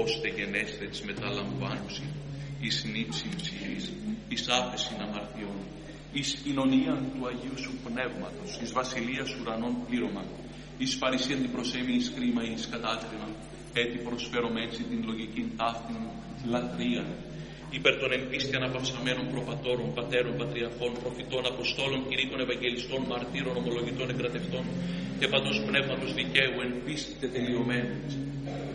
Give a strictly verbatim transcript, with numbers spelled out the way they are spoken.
ώστε γενέστε της μεταλαμβάνουση, εις νύψην ψυχής, εις άφεσιν αμαρτιών, εις κοινωνίαν του Αγίου Σου Πνεύματος, εις βασιλείας ουρανών πλήρωμα, εις παρησίαν την προσέμη, εις κρίμα, εις κατάκριμα, έτι προσφέρωμενση την λογική ταύτην λατρεία, υπέρ των εν πίστη αναπαυσαμένων προπατώρων, πατέρων, πατριαρχών, προφητών, αποστόλων, κηρύκων, ευαγγελιστών, μαρτύρων, ομολογητών, εγκρατευτών και παντός πνεύματος δικαίου εν πίστη τετελειωμένης,